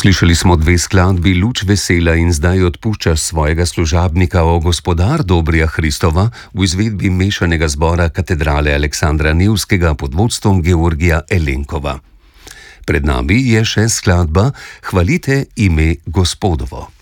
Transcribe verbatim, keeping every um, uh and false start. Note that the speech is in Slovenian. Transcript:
Slišali smo dve skladbi Luč vesela in Zdaj odpuščaš svojega služabnika o gospodar Dobrija Hristova v izvedbi mešanega zbora katedrale Aleksandra Nevskega pod vodstvom Georgija Elenkova. Pred nami je še skladba Hvalite ime Gospodovo.